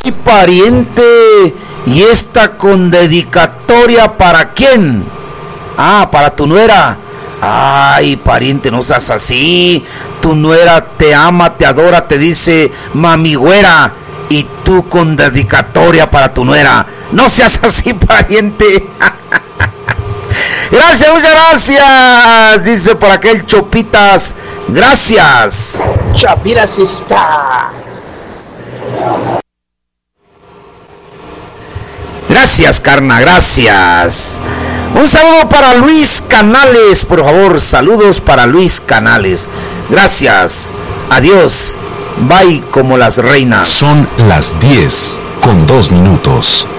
Y pariente, ¿y esta con dedicatoria para quién? Ah, para tu nuera. Ay, pariente, no seas así. Tu nuera te ama, te adora, te dice mami güera. Y tú con dedicatoria para tu nuera. No seas así, pariente. Gracias, muchas gracias. Dice por acá el Chopitas. Gracias. Chopitas está. Gracias, carna, gracias. Un saludo para Luis Canales, por favor, saludos para Luis Canales. Gracias, adiós, bye como las reinas. Son las 10:02.